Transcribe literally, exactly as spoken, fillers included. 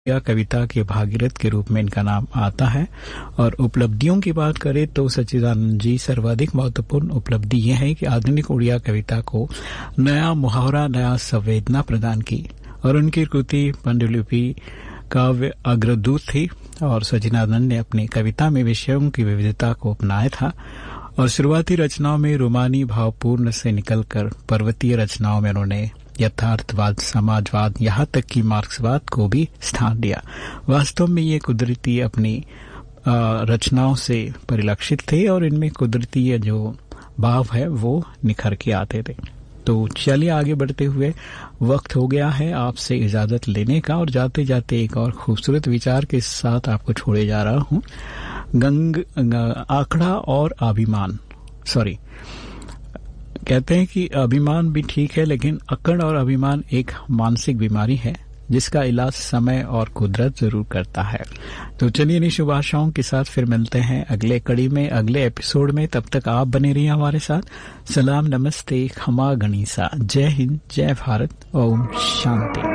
या कविता के भागीरथ के रूप में इनका नाम आता है। और उपलब्धियों की बात करें तो सच्चिदानंद जी सर्वाधिक महत्वपूर्ण उपलब्धि यह है कि आधुनिक उड़िया कविता को नया मुहावरा, नया संवेदना प्रदान की और उनकी कृति पांडुलिपि काव्य अग्रदूत थी। और सच्चिदानंद ने अपनी कविता में विषयों की विविधता को अपनाया था और शुरुआती रचनाओं में रोमानी भावपूर्ण से निकलकर पर्वतीय रचनाओं में उन्होंने यथार्थवाद, समाजवाद, यहाँ तक कि मार्क्सवाद को भी स्थान दिया। वास्तव में ये कुदरती अपनी रचनाओं से परिलक्षित थे और इनमें कुदरती जो भाव है वो निखर के आते थे। तो चलिए आगे बढ़ते हुए वक्त हो गया है आपसे इजाजत लेने का और जाते जाते एक और खूबसूरत विचार के साथ आपको छोड़े जा रहा हूँ। गंग आंकड़ा और अभिमान सॉरी कहते हैं कि अभिमान भी ठीक है, लेकिन अकड़ और अभिमान एक मानसिक बीमारी है जिसका इलाज समय और कुदरत जरूर करता है। तो चलिए इन्हीं शुभ आशाओं के साथ फिर मिलते हैं अगले कड़ी में, अगले एपिसोड में। तब तक आप बने रहिए हमारे साथ। सलाम, नमस्ते, खमा गणिसा, जय हिंद, जय भारत, ओम शांति।